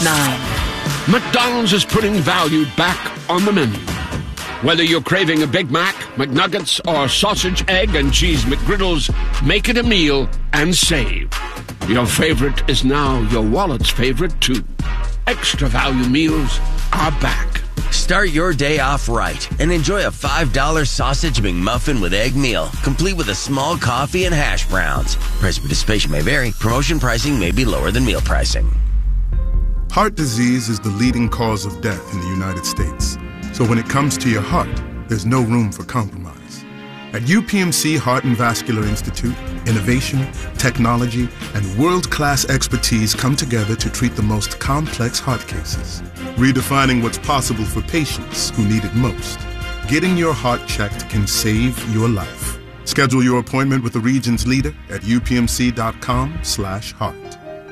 9. McDonald's is putting value back on the menu. Whether you're craving a Big Mac, McNuggets, or sausage, egg, and cheese McGriddles, make it a meal and save. Your favorite is now your wallet's favorite, too. Extra value meals are back. Start your day off right and enjoy a $5 sausage McMuffin with egg meal, complete with a small coffee and hash browns. Price participation may vary. Promotion pricing may be lower than meal pricing. Heart disease is the leading cause of death in the United States. So when it comes to your heart, there's no room for compromise. At UPMC Heart and Vascular Institute, innovation, technology, and world-class expertise come together to treat the most complex heart cases, redefining what's possible for patients who need it most. Getting your heart checked can save your life. Schedule your appointment with the region's leader at upmc.com/heart.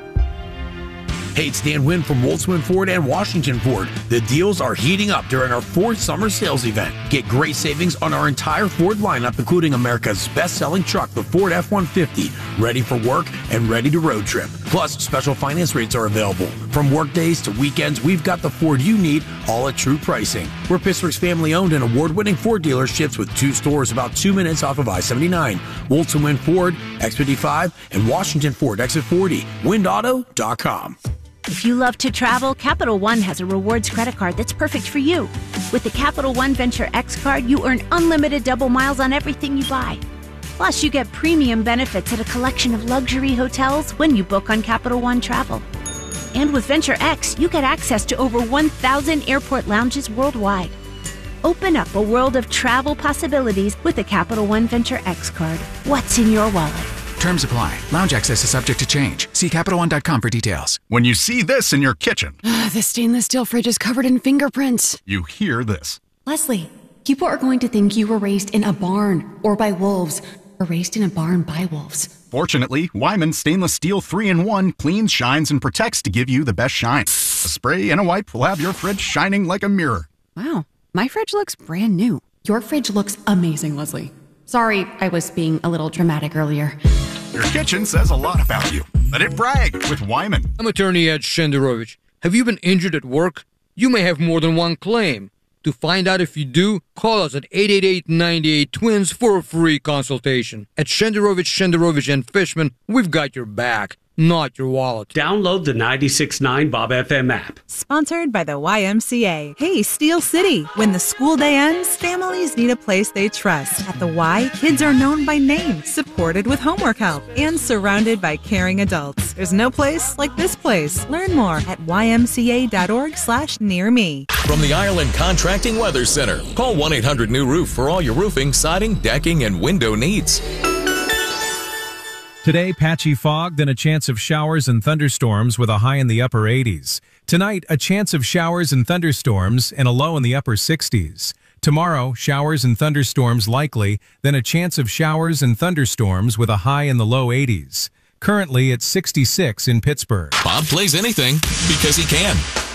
Hey, it's Dan Wynn from Woltzman Ford and Washington Ford. The deals are heating up during our Ford Summer Sales Event. Get great savings on our entire Ford lineup, including America's best-selling truck, the Ford F-150, ready for work and ready to road trip. Plus, special finance rates are available. From work days to weekends, we've got the Ford you need, all at true pricing. We're Pittsburgh's family-owned and award-winning Ford dealerships with 2 stores about 2 minutes off of I-79. Woltzman Ford, X55, and Washington Ford, Exit 40. WindAuto.com. If you love to travel, Capital One has a rewards credit card that's perfect for you. With the Capital One Venture X card, you earn unlimited double miles on everything you buy. Plus, you get premium benefits at a collection of luxury hotels when you book on Capital One Travel. And with Venture X, you get access to over 1,000 airport lounges worldwide. Open up a world of travel possibilities with the Capital One Venture X card. What's in your wallet? Terms apply. Lounge access is subject to change. See CapitalOne.com for details. When you see this in your kitchen, the stainless steel fridge is covered in fingerprints. You hear this. Leslie, people are going to think you were raised in a barn or by wolves or raised in a barn by wolves. Fortunately, Wyman Stainless Steel 3-in-1 cleans, shines, and protects to give you the best shine. A spray and a wipe will have your fridge shining like a mirror. Wow, my fridge looks brand new. Your fridge looks amazing, Leslie. Sorry, I was being a little dramatic earlier. Your kitchen says a lot about you. Let it brag with Wyman. I'm attorney Ed Shenderovich. Have you been injured at work? You may have more than one claim. To find out if you do, call us at 888-98-TWINS for a free consultation. At Shenderovich and Fishman, we've got your back, not your wallet. Download the 96.9 Bob FM app. Sponsored by the YMCA. Hey, Steel City. When the school day ends, families need a place they trust. At the Y, kids are known by name, supported with homework help, and surrounded by caring adults. There's no place like this place. Learn more at ymca.org/nearme. From the Ireland Contracting Weather Center, call 1-800-NEW-ROOF for all your roofing, siding, decking, and window needs. Today, patchy fog, then a chance of showers and thunderstorms with a high in the upper 80s. Tonight, a chance of showers and thunderstorms and a low in the upper 60s. Tomorrow, showers and thunderstorms likely, then a chance of showers and thunderstorms with a high in the low 80s. Currently, it's 66 in Pittsburgh. Bob plays anything because he can.